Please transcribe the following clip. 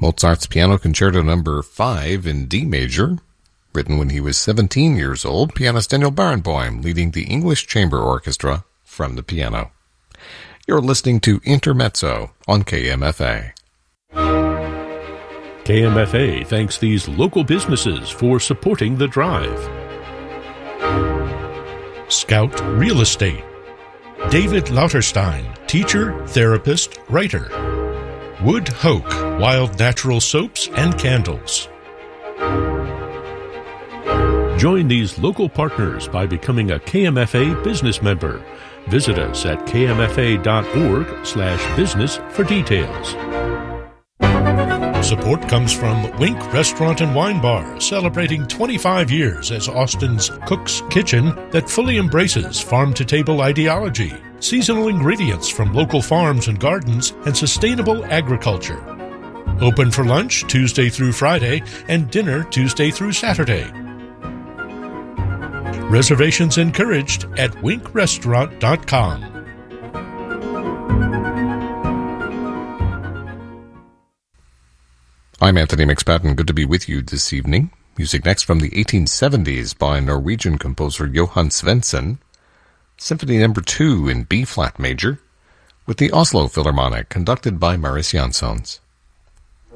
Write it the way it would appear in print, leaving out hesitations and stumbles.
Mozart's Piano Concerto No. 5 in D major, written when he was 17 years old, pianist Daniel Barenboim leading the English Chamber Orchestra from the piano. You're listening to Intermezzo on KMFA. KMFA thanks these local businesses for supporting the drive. Scout Real Estate. David Lauterstein, teacher, therapist, writer. Wood Hoke, wild natural soaps and candles. Join these local partners by becoming a KMFA business member. Visit us at kmfa.org/business for details. Support comes from Wink Restaurant and Wine Bar, celebrating 25 years as Austin's Cook's Kitchen that fully embraces farm-to-table ideology, seasonal ingredients from local farms and gardens, and sustainable agriculture. Open for lunch Tuesday through Friday and dinner Tuesday through Saturday. Reservations encouraged at winkrestaurant.com. I'm Anthony McSpadden. Good to be with you this evening. Music next from the 1870s by Norwegian composer Johan Svensson. Symphony No. 2 in B-flat major, with the Oslo Philharmonic, conducted by Marius Jansons.